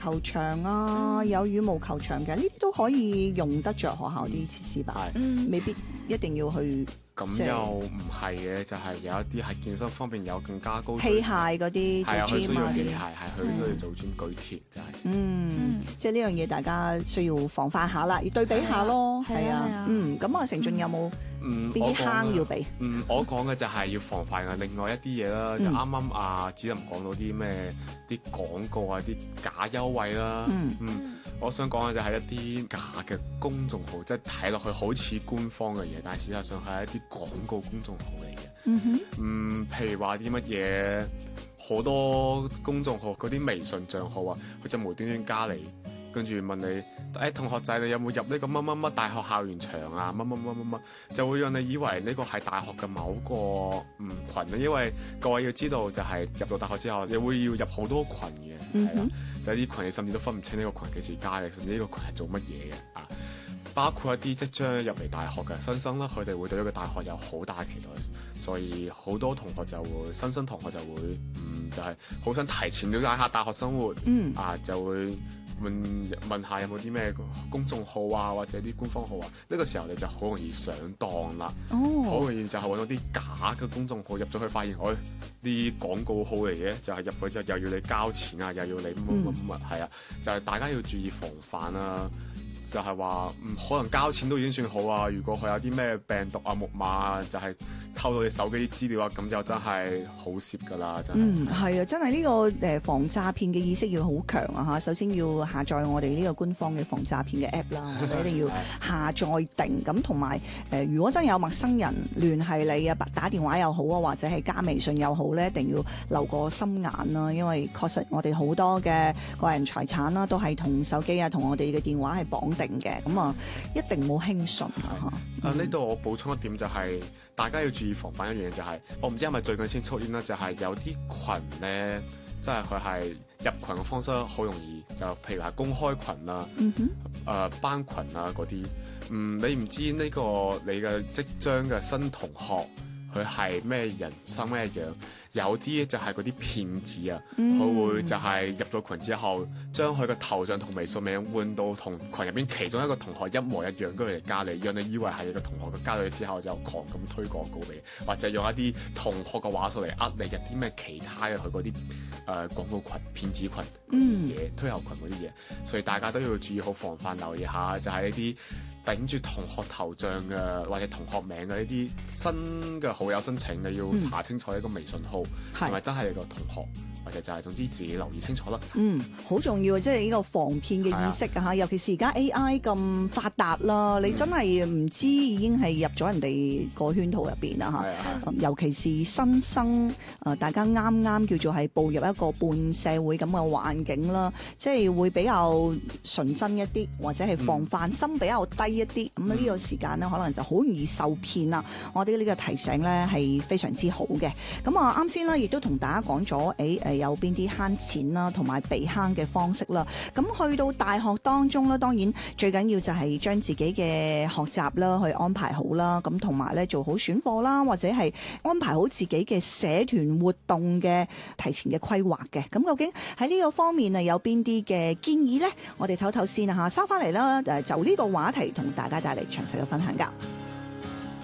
球場啊，有羽毛球場嘅，呢啲都可以用得着學校啲設施吧？未必一定要去。 咁又唔係嘅，就係有一啲係健身方面有更加高器械嗰啲做 gym 啊啲， 係佢需要做 gym 舉鐵就係。 即係呢樣嘢大家需要防範下啦，要對比下咯，係啊，咁啊，成俊有冇邊啲坑要避？ 我講嘅就係要防範嘅另外一啲嘢啦，就啱啱阿子琳講到啲咩啲廣告啊，啲假優惠啦，我想講嘅就係一啲假嘅公眾號，即係睇落去好似官方嘅嘢，但係事實上係一啲廣告公眾號嚟嘅。譬如話啲乜嘢，好多公眾號嗰啲微信帳號啊，佢就無端端加你，跟住問你，同學仔你有冇入呢個乜乜乜大學校園場啊？乜乜乜乜乜，就會讓你以為呢個係大學嘅某個群啊。因為各位要知道，就係入到大學之後，你會要入好多群嘅，係啦，就係啲群你甚至都分唔清呢個群幾時加嘅，甚至呢個群係做乜嘢嘅啊。包括一啲即將入嚟大學嘅新生啦，佢哋會對呢個大學有好大期待，所以好多同學就會新生同學就會就係好想提前了解下大學生活，就會問下有冇啲咩公眾號啊，或者啲官方號啊。呢個時候你就好容易上當啦，好容易就係揾到啲假嘅公眾號入咗去，發現啲廣告號嚟嘅，就係入去之後又要你交錢啊，又要你乜係啊，就係大家要注意防範啊。就係話可能交錢都已經算好啊，如果佢有啲咩病毒啊、木馬啊，就係偷到你手機資料啊，咁就真係好蝕㗎啦，真係。 係啊，真係呢個防詐騙嘅意識要好強啊嚇！首先要下載我哋呢個官方嘅防詐騙嘅 app 啦，我哋一定要下載定咁，同埋如果真係有陌生人聯繫你啊，打電話又好啊，或者係加微信又好咧，一定要留個心眼啦，因為確實我哋好多嘅個人財產啦，都係同手機啊、同我哋嘅電話係綁定嘅，咁啊一定冇輕信啊嚇。 呢度我補充一點就係大家要注意防範一樣嘢，就係我唔知係咪最近先出現啦，就係有啲群咧，即係佢係入群嘅方式好容易，就譬如係公開群啊、班群啊嗰啲，你唔知呢個你嘅即將嘅新同學佢係咩人生咩樣。有啲就係嗰啲騙子啊，佢會就係入咗群之後，將佢嘅頭像同微信名換到同群入邊其中一個同學一模一樣，跟住嚟加你，讓你以為係你個同學。佢加咗你之後就狂咁推廣告你，或者用一啲同學嘅話術嚟你入啲咩其他嘅佢嗰啲廣告群、騙子群嘢、推後群嗰啲嘢。所以大家都要注意好防範，留意下就係呢啲頂住同學頭像嘅或者同學名嘅呢啲新嘅好友申請，你要查清楚呢個微信號。係咪真係你個同學，或者就係總之自己留意清楚啦。 好重要，即係呢個防騙嘅意識啊！尤其是而家 AI 咁發達啦，你真係唔知已經係入咗人哋個圈套入邊啦嚇。尤其是新生，大家啱啱叫做係步入一個半社會咁嘅環境啦，即係會比較純真一啲，或者係防範心比較低一啲。咁呢個時間呢，可能就好容易受騙啦。我哋呢個提醒呢係非常之好嘅。咁啱先啦，亦都同大家講咗，有邊啲慳錢啦，同埋避慳嘅方式啦。咁去到大學當中咧，當然最緊要就係將自己嘅學習啦去安排好啦，咁同埋咧做好選課啦，或者係安排好自己嘅社團活動嘅提前嘅規劃嘅。咁究竟喺呢個方面啊，有邊啲嘅建議呢？我哋唞唞先啊嚇，收翻嚟啦，就呢個話題同大家帶嚟詳細嘅分享㗎。